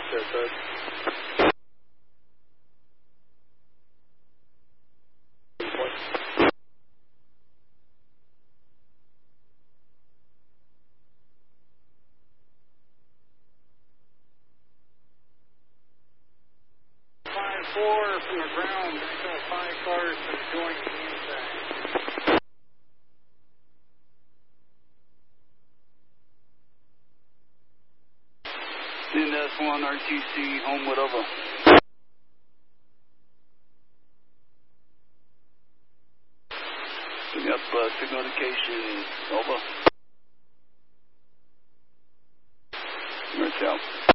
Yes, sir. Four from the ground, they got 5 cars to the joint inside. Send S1 RTC Homewood over. Yep, signal indication over. Merge out.